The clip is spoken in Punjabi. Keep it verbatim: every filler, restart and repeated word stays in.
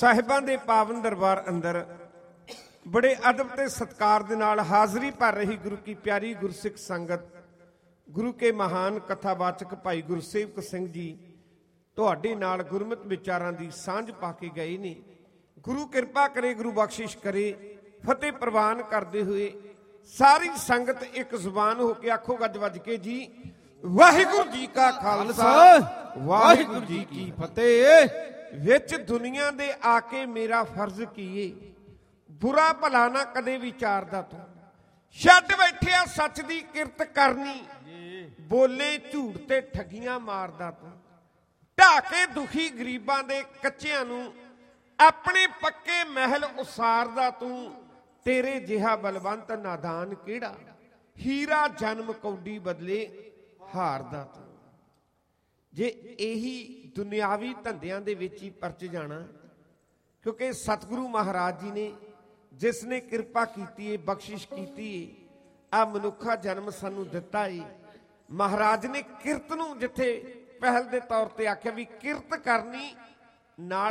ਸਾਹਿਬਾਂ ਦੇ ਪਾਵਨ ਦਰਬਾਰ ਅੰਦਰ ਬੜੇ ਅਦਬ ਤੇ ਸਤਿਕਾਰ ਦੇ ਨਾਲ ਹਾਜ਼ਰੀ ਭਰ ਰਹੀ ਗੁਰੂ ਕੀ ਪਿਆਰੀ ਗੁਰਸਿੱਖ ਸੰਗਤ, ਗੁਰੂ ਕੇ ਮਹਾਨ ਕਥਾਵਾਚਕ ਭਾਈ ਗੁਰਸੇਵਕ ਸਿੰਘ ਜੀ ਤੁਹਾਡੇ ਨਾਲ ਗੁਰਮਤਿ ਵਿਚਾਰਾਂ ਦੀ ਸਾਂਝ ਪਾ ਕੇ ਗਏ ਨੇ। ਗੁਰੂ ਕਿਰਪਾ ਕਰੇ, ਗੁਰੂ ਬਖਸ਼ਿਸ਼ ਕਰੇ। ਫਤਿਹ ਪ੍ਰਵਾਨ ਕਰਦੇ ਹੋਏ ਸਾਰੀ ਸੰਗਤ ਇੱਕ ਜ਼ੁਬਾਨ ਹੋ ਕੇ ਆਖੋ ਗੱਜ ਵੱਜ ਕੇ ਜੀ, ਵਾਹਿਗੁਰੂ ਜੀ ਕਾ ਖਾਲਸਾ ਵਾਹਿਗੁਰੂ ਜੀ ਕੀ ਫਤਿਹ। ਵਿੱਚ ਦੁਨੀਆ ਦੇ ਆ ਕੇ ਮੇਰਾ ਫਰਜ਼ ਕੀਏ, ਬੁਰਾ ਭਲਾ ਨਾ ਕਦੇ ਵਿਚਾਰਦਾ ਤੂੰ। ਛੱਡ ਬੈਠਿਆ ਸੱਚ ਦੀ ਕਿਰਤ ਕਰਨੀ, ਬੋਲੇ ਝੂਠ ਤੇ ਠੱਗੀਆਂ ਮਾਰਦਾ ਤੂੰ। ਢਾ ਕੇ ਦੁਖੀ ਗਰੀਬਾਂ ਦੇ ਕੱਚਿਆਂ ਨੂੰ ਆਪਣੇ ਪੱਕੇ ਮਹਿਲ ਉਸਾਰਦਾ ਤੂੰ। ਤੇਰੇ ਜਿਹਾ ਬਲਵੰਤ ਨਾਦਾਨ ਕਿਹੜਾ, ਹੀਰਾ ਜਨਮ ਕੌਡੀ ਬਦਲੇ ਹਾਰਦਾ ਤੂੰ। ਜੇ ਇਹੀ ਦੁਨਿਆਵੀ ਧੰਦਿਆਂ ਦੇ ਵਿੱਚ ਹੀ ਪਰਚ ਜਾਣਾ, ਕਿਉਂਕਿ ਸਤਿਗੁਰੂ ਮਹਾਰਾਜ ਜੀ ਨੇ ਜਿਸ ਨੇ ਕਿਰਪਾ ਕੀਤੀ ਹੈ, ਬਖਸ਼ਿਸ਼ ਕੀਤੀ ਹੈ, ਆ ਮਨੁੱਖਾ ਜਨਮ ਸਾਨੂੰ ਦਿੱਤਾ ਹੈ। ਮਹਾਰਾਜ ਨੇ ਕਿਰਤ ਨੂੰ ਜਿੱਥੇ ਪਹਿਲ ਦੇ ਤੌਰ ਤੇ ਆਖਿਆ ਵੀ ਕਿਰਤ ਕਰਨੀ ਨਾਲ